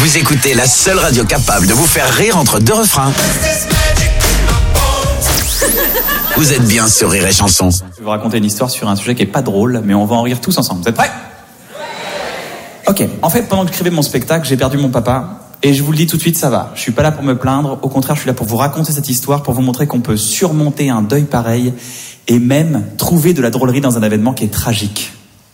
Vous écoutez la seule radio capable de vous faire rire entre deux refrains. Vous êtes bien sur Rire et Chanson. Je vais vous raconter une histoire sur un sujet qui est pas drôle, mais on va en rire tous ensemble. Vous êtes prêts ? Ok, en fait, pendant que j'écrivais mon spectacle, j'ai perdu mon papa. Et je vous le dis tout de suite, ça va. Je suis pas là pour me plaindre. Au contraire, je suis là pour vous raconter cette histoire, pour vous montrer qu'on peut surmonter un deuil pareil et même trouver de la drôlerie dans un événement qui est tragique.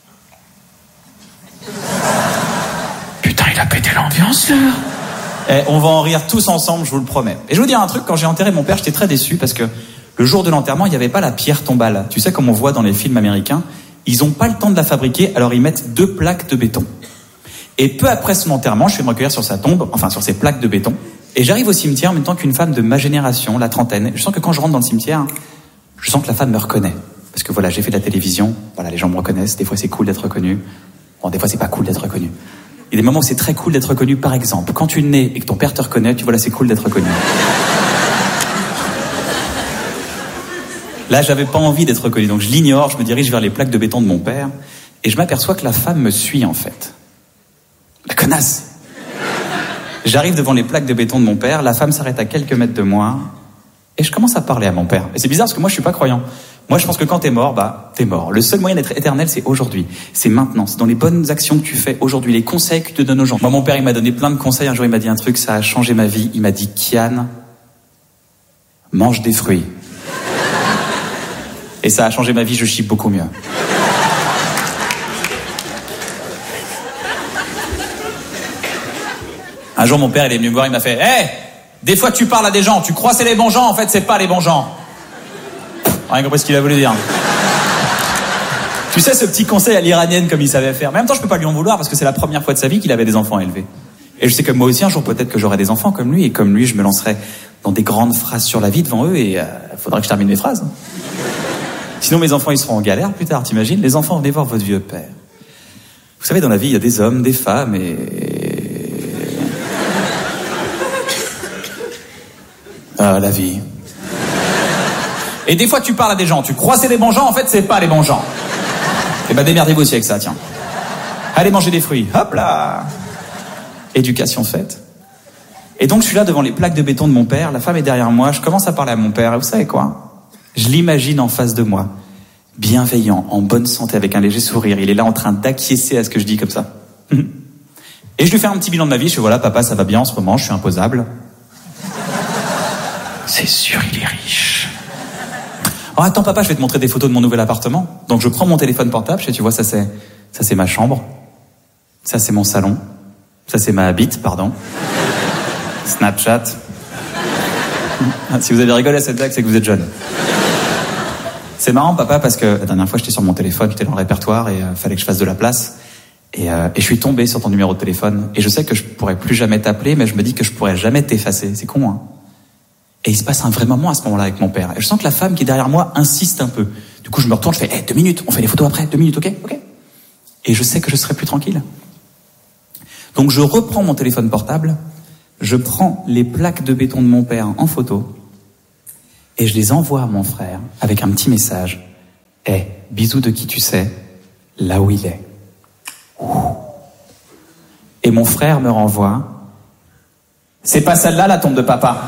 Putain, il a pété l'ambiance, là. On va en rire tous ensemble, je vous le promets. Et je vais vous dire un truc, quand j'ai enterré mon père, j'étais très déçu parce que le jour de l'enterrement, il n'y avait pas la pierre tombale. Tu sais, comme on voit dans les films américains, ils n'ont pas le temps de la fabriquer, alors ils mettent 2 plaques de béton. Et peu après son enterrement, je vais me recueillir sur sa tombe, enfin sur ses plaques de béton, et j'arrive au cimetière en même temps qu'une femme de ma génération, la trentaine. Je sens que quand je rentre dans le cimetière, je sens que la femme me reconnaît. Parce que voilà, j'ai fait de la télévision, voilà, les gens me reconnaissent, des fois c'est cool d'être reconnu. Bon, des fois c'est pas cool d'être reconnu. Il y a des moments où c'est très cool d'être reconnu, par exemple, quand tu nais et que ton père te reconnaît, tu vois là c'est cool d'être reconnu. Là, j'avais pas envie d'être reconnu, donc je l'ignore, je me dirige vers les plaques de béton de mon père, et je m'aperçois que la femme me suit en fait. La connasse. J'arrive devant les plaques de béton de mon père, la femme s'arrête à quelques mètres de moi, et je commence à parler à mon père. Et c'est bizarre parce que moi je suis pas croyant. Moi je pense que quand t'es mort, bah t'es mort. Le seul moyen d'être éternel c'est aujourd'hui, c'est maintenant, c'est dans les bonnes actions que tu fais aujourd'hui, les conseils que tu donnes aux gens. Moi mon père il m'a donné plein de conseils, un jour il m'a dit un truc, ça a changé ma vie, il m'a dit Kian, mange des fruits. Et ça a changé ma vie, je chie beaucoup mieux. Un jour, mon père, il est venu me voir, il m'a fait « Hey, des fois tu parles à des gens, tu crois c'est les bons gens, en fait c'est pas les bons gens. » Rien compris ce qu'il a voulu dire. Tu sais, ce petit conseil à l'iranienne comme il savait faire. Mais en même temps, je peux pas lui en vouloir parce que c'est la première fois de sa vie qu'il avait des enfants à élever. Et je sais que moi aussi, un jour, peut-être que j'aurai des enfants comme lui, et comme lui, je me lancerai dans des grandes phrases sur la vie devant eux, et faudra que je termine mes phrases. Sinon, mes enfants, ils seront en galère plus tard, t'imagines ? Les enfants, venez voir votre vieux père. Vous savez, dans la vie, il y a des hommes, des femmes, et... la vie. Et des fois, tu parles à des gens, tu crois c'est les bons gens, en fait, c'est pas les bons gens. Eh ben, démerdez-vous aussi avec ça, tiens. Allez manger des fruits, hop là. Éducation faite. Et donc, je suis là devant les plaques de béton de mon père, la femme est derrière moi, je commence à parler à mon père, et vous savez quoi ? Je l'imagine en face de moi, bienveillant, en bonne santé, avec un léger sourire. Il est là en train d'acquiescer à ce que je dis comme ça. Et je lui fais un petit bilan de ma vie, je fais voilà, papa, ça va bien en ce moment, je suis imposable. C'est sûr, il est riche. Oh, attends, papa, je vais te montrer des photos de mon nouvel appartement. Donc, je prends mon téléphone portable, tu vois, ça c'est ma chambre. Ça, c'est mon salon. Ça, c'est ma bite, pardon. Snapchat. Si vous avez rigolé à cette blague, c'est que vous êtes jeune. C'est marrant, papa, parce que la dernière fois, j'étais sur mon téléphone, j'étais dans le répertoire et fallait que je fasse de la place. Et je suis tombé sur ton numéro de téléphone. Et je sais que je pourrais plus jamais t'appeler, mais je me dis que je pourrais jamais t'effacer. C'est con, hein. Et il se passe un vrai moment à ce moment-là avec mon père. Et je sens que la femme qui est derrière moi insiste un peu. Du coup, je me retourne, je fais 2 minutes, on fait les photos après, 2 minutes, ok ? Et je sais que je serai plus tranquille. Donc je reprends mon téléphone portable, je prends les plaques de béton de mon père en photo, et je les envoie à mon frère avec un petit message. Bisous de qui tu sais, là où il est. Et mon frère me renvoie. C'est pas celle-là la tombe de papa.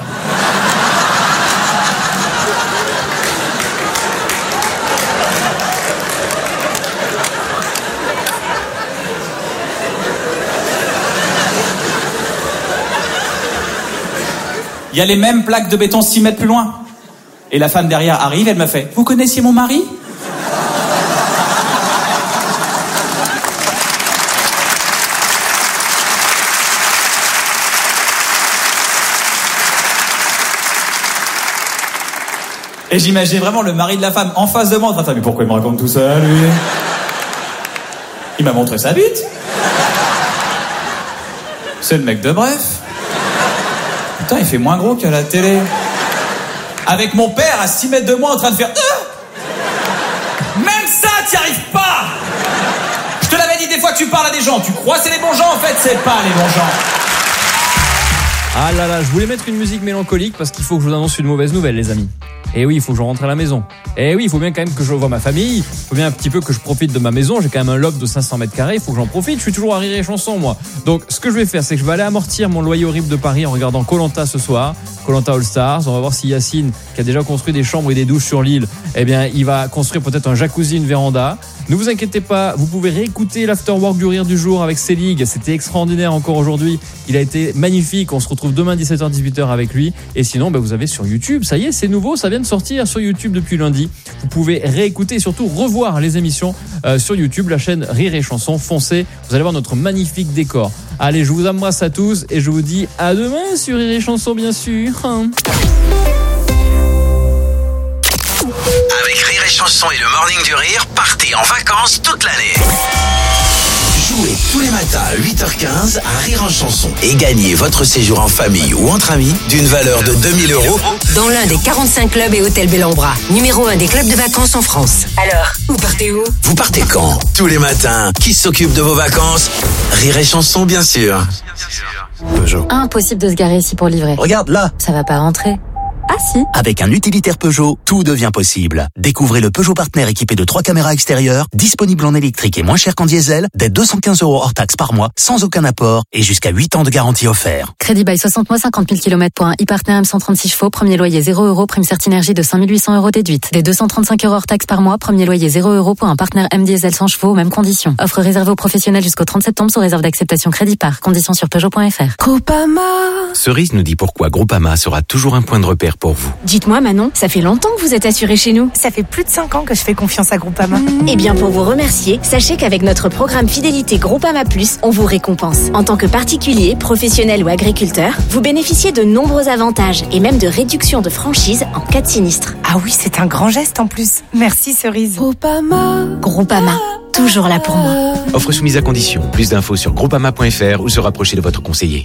Il y a les mêmes plaques de béton 6 mètres plus loin. Et la femme derrière arrive, elle me fait « Vous connaissiez mon mari ?» Et j'imaginais vraiment le mari de la femme en face de moi en train de faire « Mais pourquoi il me raconte tout ça, lui ?» Il m'a montré sa bite. C'est le mec de Bref. Putain, il fait moins gros qu'à la télé. Avec mon père à 6 mètres de moi en train de faire même ça, t'y arrives pas. Je te l'avais dit, des fois tu parles à des gens, tu crois c'est les bons gens, en fait c'est pas les bons gens. Ah là là, je voulais mettre une musique mélancolique parce qu'il faut que je vous annonce une mauvaise nouvelle, les amis. Et oui, il faut que je rentre à la maison. Et oui, il faut bien quand même que je vois ma famille. Il faut bien un petit peu que je profite de ma maison. J'ai quand même un loft de 500 mètres carrés. Il faut que j'en profite. Je suis toujours à Rire et Chanson, moi. Donc, ce que je vais faire, c'est que je vais aller amortir mon loyer horrible de Paris en regardant Koh-Lanta ce soir. Koh-Lanta All Stars. On va voir si Yacine, qui a déjà construit des chambres et des douches sur l'île, eh bien, il va construire peut-être un jacuzzi, une véranda. Ne vous inquiétez pas, vous pouvez réécouter l'Afterwork du Rire du Jour avec Célig. C'était extraordinaire encore aujourd'hui. Il a été magnifique. On se retrouve demain 17h-18h avec lui. Et sinon, vous avez sur YouTube, ça y est, c'est nouveau, ça vient de sortir sur YouTube depuis lundi. Vous pouvez réécouter et surtout revoir les émissions sur YouTube, la chaîne Rire et Chanson. Foncez, vous allez voir notre magnifique décor. Allez, je vous embrasse à tous et je vous dis à demain sur Rire et Chanson, bien sûr. Avec Rire et Chanson et le Morning du Rire, partez en vacances toute l'année. Jouez tous les matins à 8h15 à Rire en Chanson et gagnez votre séjour en famille ou entre amis d'une valeur de 2 000 € dans l'un des 45 clubs et hôtels Bellambra, numéro 1 des clubs de vacances en France. Alors, vous partez où ? Vous partez quand ? Tous les matins. Qui s'occupe de vos vacances ? Rire et Chanson, bien sûr. Peugeot. Impossible de se garer ici pour livrer. Regarde là. Ça va pas rentrer. Ah si. Avec un utilitaire Peugeot, tout devient possible. Découvrez le Peugeot Partner équipé de 3 caméras extérieures, disponible en électrique et moins cher qu'en diesel, dès 215 € hors taxe par mois, sans aucun apport et jusqu'à 8 ans de garantie offert. Crédit bail 60 mois, 50 000 km pour un e-Partner M136 chevaux, premier loyer 0 €, prime Certinergie de 5 800 € déduite. Dès 235 € hors taxe par mois, premier loyer 0 € pour un Partner M diesel 100 chevaux, mêmes conditions. Offre réservée aux professionnels jusqu'au 30 septembre sous réserve d'acceptation crédit par. Conditions sur Peugeot.fr. Groupama. Cerise nous dit pourquoi Groupama sera toujours un point de repère pour vous. Dites-moi Manon, ça fait longtemps que vous êtes assurée chez nous. Ça fait plus de 5 ans que je fais confiance à Groupama. Eh bien pour vous remercier, sachez qu'avec notre programme Fidélité Groupama Plus, on vous récompense. En tant que particulier, professionnel ou agriculteur, vous bénéficiez de nombreux avantages et même de réductions de franchise en cas de sinistre. Ah oui, c'est un grand geste en plus. Merci Cerise. Groupama, toujours là pour moi. Offre soumise à condition. Plus d'infos sur groupama.fr ou se rapprocher de votre conseiller.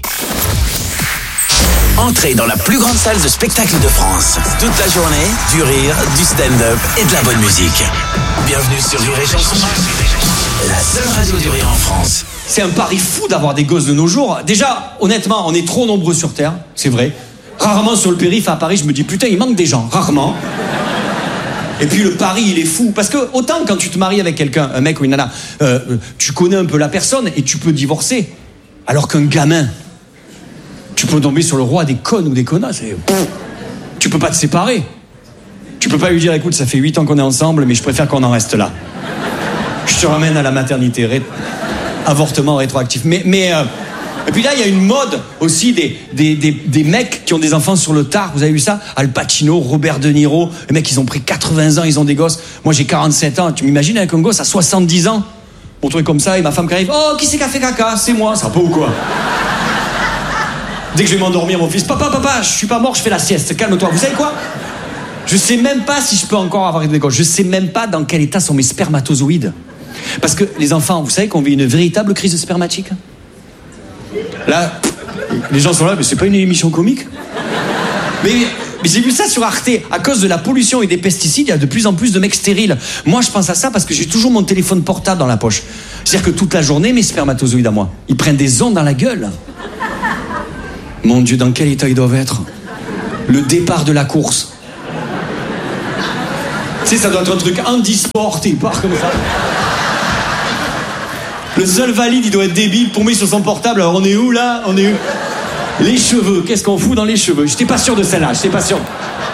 Entrez dans la plus grande salle de spectacle de France. Toute la journée, du rire, du stand-up et de la bonne musique. Bienvenue sur Rire et Chanson, la seule radio du rire en France. C'est un pari fou d'avoir des gosses de nos jours. Déjà, honnêtement, on est trop nombreux sur Terre, c'est vrai. Rarement sur le périph' à Paris, je me dis putain, il manque des gens, rarement. Et puis le pari, il est fou. Parce que autant quand tu te maries avec quelqu'un, un mec ou une nana, tu connais un peu la personne et tu peux divorcer. Alors qu'un gamin, tu peux tomber sur le roi des connes ou des connasses. Tu peux pas te séparer. Tu peux pas lui dire, écoute, ça fait 8 ans qu'on est ensemble, mais je préfère qu'on en reste là. Je te ramène à la maternité. Avortement rétroactif. Et puis là, il y a une mode aussi des mecs qui ont des enfants sur le tard. Vous avez vu ça ? Al Pacino, Robert De Niro. Les mecs, ils ont pris 80 ans, ils ont des gosses. Moi, j'ai 47 ans. Tu m'imagines avec un gosse à 70 ans ? Mon truc comme ça, et ma femme qui arrive. Oh, qui c'est qui a fait caca ? C'est moi. Ça va pas ou quoi ? Dès que je vais m'endormir, mon fils, papa, je suis pas mort, je fais la sieste, calme-toi. Vous savez quoi ? Je sais même pas si je peux encore avoir des gosses. Je sais même pas dans quel état sont mes spermatozoïdes. Parce que les enfants, vous savez qu'on vit une véritable crise spermatique. Là, les gens sont là, mais c'est pas une émission comique. Mais j'ai vu ça sur Arte. À cause de la pollution et des pesticides, il y a de plus en plus de mecs stériles. Moi, je pense à ça parce que j'ai toujours mon téléphone portable dans la poche. C'est-à-dire que toute la journée, mes spermatozoïdes à moi, ils prennent des ondes dans la gueule. Mon Dieu, dans quel état ils doivent être ? Le départ de la course. Tu sais, ça doit être un truc handisport, il part comme ça. Le seul valide, il doit être débile, paumé sur son portable. Alors on est où là ? On est où ? Les cheveux, qu'est-ce qu'on fout dans les cheveux ? J'étais pas sûr de celle-là, j'étais pas sûr.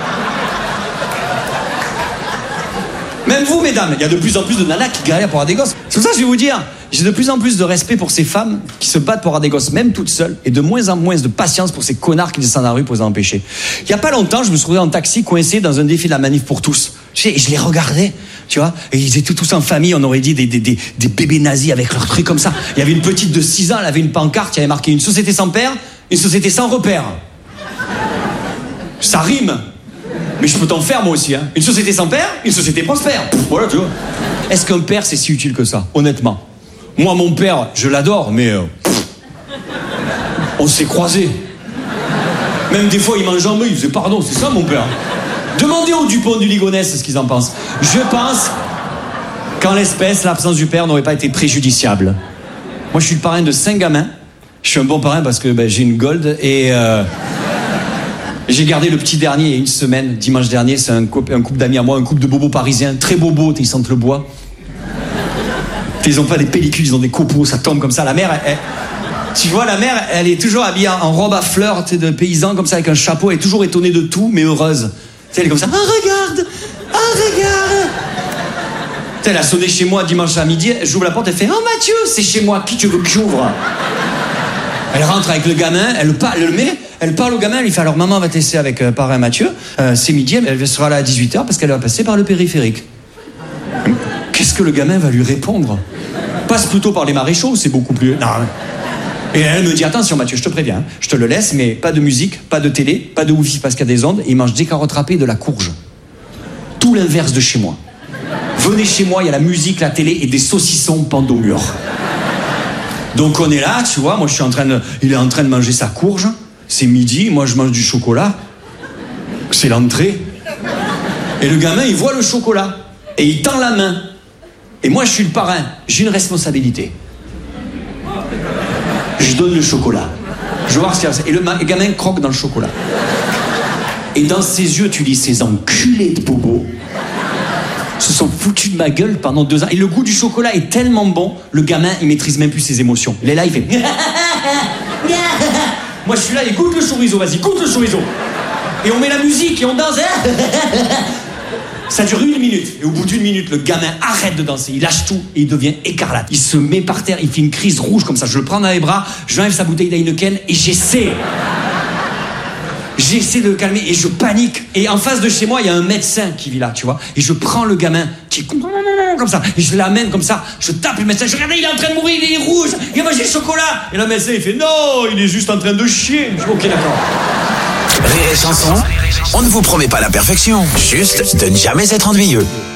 Même vous, mesdames, il y a de plus en plus de nanas qui galèrent pour avoir des gosses. C'est pour ça que je vais vous dire, j'ai de plus en plus de respect pour ces femmes qui se battent pour avoir des gosses, même toutes seules, et de moins en moins de patience pour ces connards qui descendent dans la rue pour les empêcher. Il y a pas longtemps, je me suis retrouvé en taxi coincé dans un défi de la manif pour tous. Tu sais, je les regardais, tu vois, et ils étaient tous en famille, on aurait dit des bébés nazis avec leurs trucs comme ça. Il y avait une petite de 6 ans, elle avait une pancarte, il y avait marqué une société sans père, une société sans repère. Ça rime. Mais je peux t'en faire moi aussi, hein. Une société sans père, une société prospère. Voilà, tu vois. Est-ce qu'un père c'est si utile que ça, honnêtement ? Moi, mon père, je l'adore, mais on s'est croisés. Même des fois, il m'enjambait, il faisait pardon, c'est ça mon père. Demandez aux Dupont du Ligonnès ce qu'ils en pensent. Je pense qu'en l'espèce, l'absence du père n'aurait pas été préjudiciable. Moi, je suis le parrain de 5 gamins. Je suis un bon parrain parce que j'ai une gold et J'ai gardé le petit dernier il y a une semaine, dimanche dernier, c'est un couple d'amis à moi, un couple de bobos parisiens, très bobos, ils sentent le bois. Ils ont pas des pellicules, ils ont des copeaux, ça tombe comme ça. La mère, tu vois, la mère, elle est toujours habillée en robe à fleurs, tu sais, de paysan, comme ça, avec un chapeau, elle est toujours étonnée de tout, mais heureuse. Tu sais, elle est comme ça, regarde. Tu sais, elle a sonné chez moi dimanche à midi, j'ouvre la porte, elle fait, oh Mathieu, c'est chez moi, qui tu veux que j'ouvre? Elle rentre avec le gamin, elle parle au gamin, elle lui fait, alors maman va te laisser avec parrain Mathieu, c'est midi, elle sera là à 18h parce qu'elle va passer par le périphérique. Qu'est-ce que le gamin va lui répondre? Passe plutôt par les maréchaux, c'est beaucoup plus... Non. Et elle me dit, attention Mathieu, je te préviens, je te le laisse, mais pas de musique, pas de télé, pas de wifi parce qu'il y a des ondes, et il mange des carottes râpées et de la courge. Tout l'inverse de chez moi. Venez chez moi, il y a la musique, la télé et des saucissons pendus au mur. Donc on est là, tu vois, moi il est en train de manger sa courge, c'est midi, moi je mange du chocolat, c'est l'entrée. Et le gamin, il voit le chocolat, et il tend la main. Et moi je suis le parrain, j'ai une responsabilité. Je donne le chocolat. Je veux voir ce qu'il y a. Et le gamin croque dans le chocolat. Et dans ses yeux, tu dis, ces enculés de bobos se sont foutus de ma gueule pendant 2 ans. Et le goût du chocolat est tellement bon, le gamin, il maîtrise même plus ses émotions. Il est là, il fait... Moi, je suis là, il goûte le chorizo, vas-y, goûte le chorizo. Et on met la musique et on danse. Ça dure 1 minute. Et au bout d'1 minute, le gamin arrête de danser. Il lâche tout et il devient écarlate. Il se met par terre, il fait une crise rouge comme ça. Je le prends dans les bras, je lui enlève sa bouteille d'Heineken et j'essaie de le calmer et je panique. Et en face de chez moi, il y a un médecin qui vit là, tu vois. Et je prends le gamin qui est comme ça. Et je l'amène comme ça. Je tape le médecin. Je regarde, il est en train de mourir, il est rouge. Il a mangé le chocolat. Et le médecin, il fait non, il est juste en train de chier. Je dis ok, d'accord. Rire et chanson, on ne vous promet pas la perfection, juste de ne jamais être ennuyeux.